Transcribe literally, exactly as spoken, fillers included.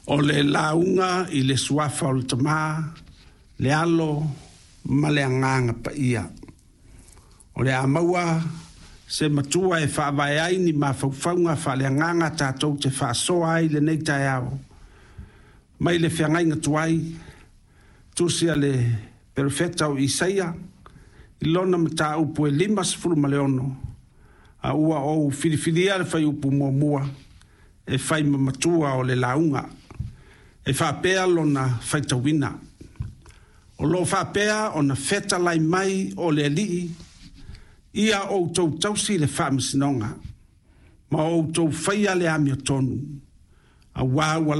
o le launga i le suafa o le tamā, le alo ma le anganga pa ia. O le amaua se matua e whaavai ai ni ma whauwhaunga wha le anganga tātou te whaasoa ai le nei tai au. Mai le whiangai ngatuai, tusia le perifeta o Isaia, i lona mata upu e lima sifuru ma le ono, a ua o whiriwhiria le whai upu mua mua, e whai mamatua o le launga, e whapea lona whaitawina. O lo whapea o na feta lai mai o le alii, ia o tau tausi le whaamisinonga, ma o tau whaia le ami o tonu, a wā